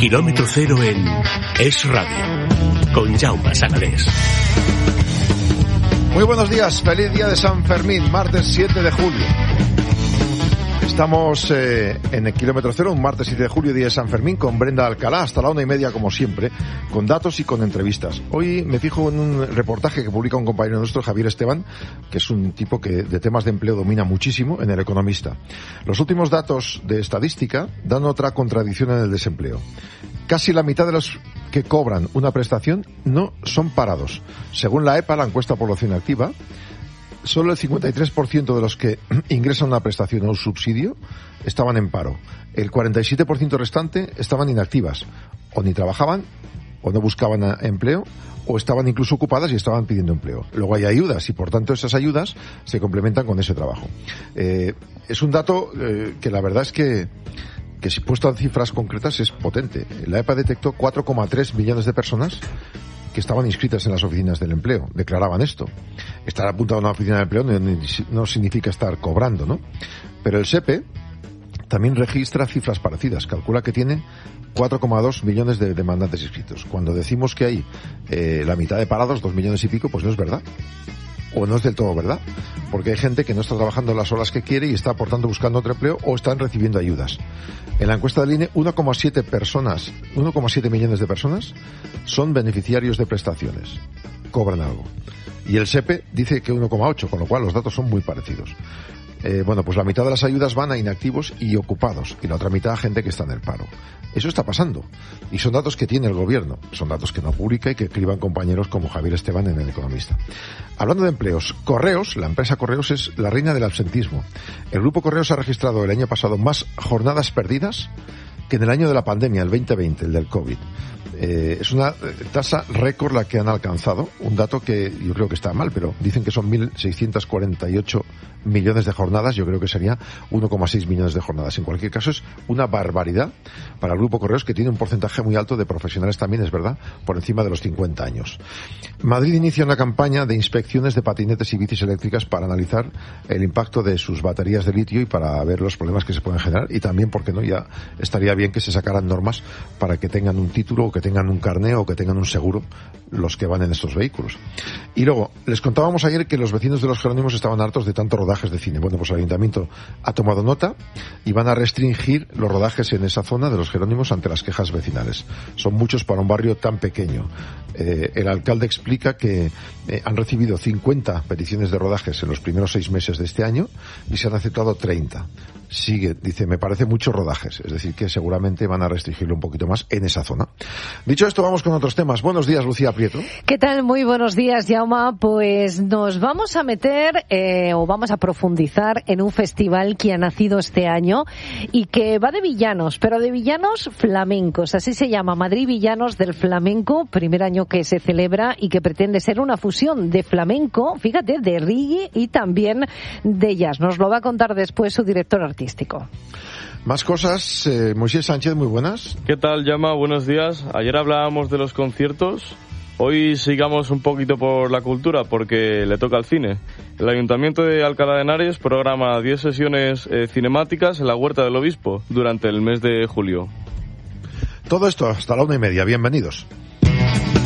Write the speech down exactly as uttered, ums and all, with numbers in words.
Kilómetro cero en Es Radio, con Jaume Sagalés. Muy buenos días, feliz día de San Fermín, martes siete de julio. Estamos eh, en el Kilómetro Cero, un martes siete de julio, día de San Fermín, con Brenda Alcalá, hasta la una y media como siempre, con datos y con entrevistas. Hoy me fijo en un reportaje que publica un compañero nuestro, Javier Esteban, que es un tipo que de temas de empleo domina muchísimo, en El Economista. Los últimos datos de estadística dan otra contradicción en el desempleo. Casi la mitad de los que cobran una prestación no son parados. Según la EPA, la encuesta población activa, solo el cincuenta y tres por ciento de los que ingresan una prestación o un subsidio estaban en paro. El cuarenta y siete por ciento restante estaban inactivas, o ni trabajaban, o no buscaban empleo, o estaban incluso ocupadas y estaban pidiendo empleo. Luego hay ayudas y, por tanto, esas ayudas se complementan con ese trabajo. Eh, es un dato eh, que la verdad es que que si puesto en cifras concretas es potente. La EPA detectó cuatro coma tres millones de personas que estaban inscritas en las oficinas del empleo, declaraban esto. Estar apuntado a una oficina de empleo no, no significa estar cobrando, ¿no? Pero el SEPE también registra cifras parecidas, calcula que tiene cuatro coma dos millones de demandantes inscritos. Cuando decimos que hay eh, la mitad de parados, dos millones y pico, pues no es verdad. O no es del todo verdad, porque hay gente que no está trabajando las horas que quiere y está, por tanto, buscando otro empleo o están recibiendo ayudas. En la encuesta del I N E, uno coma siete personas, uno coma siete millones de personas son beneficiarios de prestaciones, cobran algo. Y el SEPE dice que uno coma ocho, con lo cual los datos son muy parecidos. Eh, bueno, pues la mitad de las ayudas van a inactivos y ocupados, y la otra mitad a gente que está en el paro. Eso está pasando. Y son datos que tiene el gobierno. Son datos que no publica y que escriban compañeros como Javier Esteban en El Economista. Hablando de empleos, Correos, la empresa Correos es la reina del absentismo. El grupo Correos ha registrado el año pasado más jornadas perdidas que en el año de la pandemia, el veinte veinte, el del COVID. Eh, es una tasa récord la que han alcanzado, un dato que yo creo que está mal, pero dicen que son mil seiscientos cuarenta y ocho millones de jornadas, yo creo que sería uno coma seis millones de jornadas. En cualquier caso, es una barbaridad para el Grupo Correos, que tiene un porcentaje muy alto de profesionales también, es verdad, por encima de los cincuenta años. Madrid inicia una campaña de inspecciones de patinetes y bicis eléctricas para analizar el impacto de sus baterías de litio y para ver los problemas que se pueden generar, y también, porque no, ya estaría bien que se sacaran normas para que tengan un título o que tengan un carné o que tengan un seguro los que van en estos vehículos. Y luego, les contábamos ayer que los vecinos de los Jerónimos estaban hartos de tantos rodajes de cine. Bueno, pues el Ayuntamiento ha tomado nota y van a restringir los rodajes en esa zona de los Jerónimos ante las quejas vecinales. Son muchos para un barrio tan pequeño. Eh, el alcalde explica que eh, han recibido cincuenta peticiones de rodajes en los primeros seis meses de este año y se han aceptado treinta. Sigue, dice, me parece muchos rodajes, es decir, que seguramente van a restringirlo un poquito más en esa zona. Dicho esto, vamos con otros temas. Buenos días, Lucía Prieto. ¿Qué tal? Muy buenos días, Jaume. Pues nos vamos a meter eh, o vamos a profundizar en un festival que ha nacido este año y que va de villanos, pero de villanos flamencos. Así se llama, Madrid Villanos del Flamenco, primer año que se celebra y que pretende ser una fusión de flamenco, fíjate, de reggae y también de jazz. Nos lo va a contar después su director artístico. Más cosas, eh, Moisés Sánchez, muy buenas. ¿Qué tal, Llama? Buenos días. Ayer hablábamos de los conciertos. Hoy sigamos un poquito por la cultura porque le toca al cine. El Ayuntamiento de Alcalá de Henares programa diez sesiones eh, cinemáticas en la Huerta del Obispo durante el mes de julio. Todo esto hasta la una y media. Bienvenidos.